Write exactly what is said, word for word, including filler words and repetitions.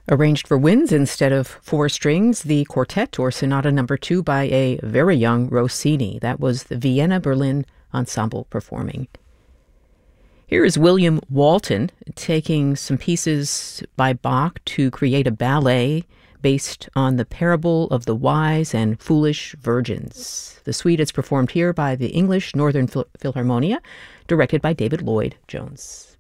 Arranged for winds instead of four strings, the Quartet or Sonata Number Two by a very young Rossini. That was the Vienna Berlin Ensemble performing. Here is William Walton taking some pieces by Bach to create a ballet based on the parable of the wise and foolish virgins. The suite is performed here by the English Northern Phil- Philharmonia, directed by David Lloyd Jones.